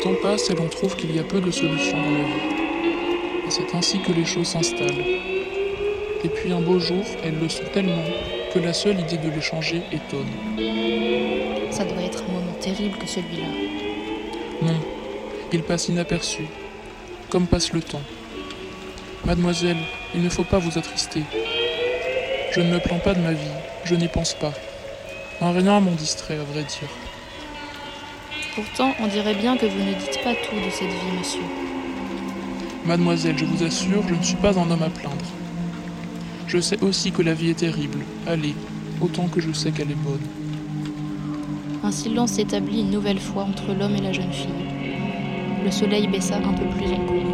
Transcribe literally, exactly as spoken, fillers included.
temps passe et l'on trouve qu'il y a peu de solutions dans la vie. Et c'est ainsi que les choses s'installent. Et puis un beau jour, elles le sont tellement que la seule idée de les changer étonne. Ça doit être un moment terrible que celui-là. Non, il passe inaperçu, comme passe le temps. Mademoiselle, il ne faut pas vous attrister. Je ne me plains pas de ma vie, je n'y pense pas. Un rien m'en distrait, à vrai dire. Pourtant, on dirait bien que vous ne dites pas tout de cette vie, monsieur. Mademoiselle, je vous assure, je ne suis pas un homme à plaindre. Je sais aussi que la vie est terrible, allez, autant que je sais qu'elle est bonne. Un silence s'établit une nouvelle fois entre l'homme et la jeune fille. Le soleil baissa un peu plus en cours.